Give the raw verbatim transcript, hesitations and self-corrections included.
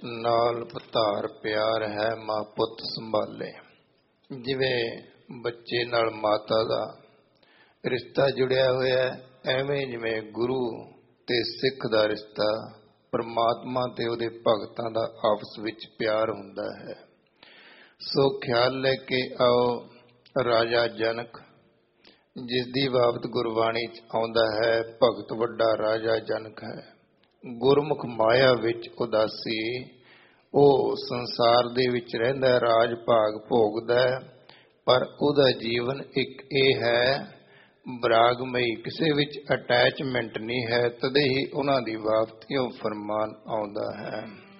ਨਾਲ ਪਤਾਰ ਪਿਆਰ ਹੈ ਮਾਂ ਪੁੱਤ ਸੰਭਾਲੇ। ਜਿਵੇਂ ਬੱਚੇ ਨਾਲ ਮਾਤਾ ਦਾ ਰਿਸ਼ਤਾ ਜੁੜਿਆ ਹੋਇਆ, ਐਵੇਂ ਜਿਵੇਂ ਗੁਰੂ ਤੇ ਸਿੱਖ ਦਾ ਰਿਸ਼ਤਾ ਪਰਮਾਤਮਾ ਤੇ ਉਹਦੇ ਭਗਤਾਂ ਦਾ ਆਪਸ ਵਿੱਚ ਪਿਆਰ ਹੁੰਦਾ ਹੈ। ਸੋ ਖਿਆਲ ਲੈ ਕੇ ਆਓ ਰਾਜਾ ਜਨਕ, ਜਿਸ ਦੀ ਬਾਬਤ ਗੁਰਬਾਣੀ 'ਚ ਆਉਂਦਾ ਹੈ ਭਗਤ ਵੱਡਾ ਰਾਜਾ ਜਨਕ ਹੈ। ਗੁਰਮੁਖ ਮਾਇਆ ਵਿੱਚ ਉਦਾਸੀ, ਉਹ ਸੰਸਾਰ ਦੇ ਵਿੱਚ ਰਹਿੰਦਾ, ਰਾਜ ਭਾਗ ਭੋਗਦਾ, ਪਰ ਉਹਦਾ ਜੀਵਨ ਇੱਕ ਇਹ ਹੈ ਬਰਾਗਮਈ, ਕਿਸੇ ਵਿੱਚ ਅਟੈਚਮੈਂਟ ਨਹੀਂ ਹੈ। ਤਦੇ ਹੀ ਉਹਨਾਂ ਦੀ ਬਾਬਤ ਇਹ ਫਰਮਾਨ ਆਉਂਦਾ ਹੈ।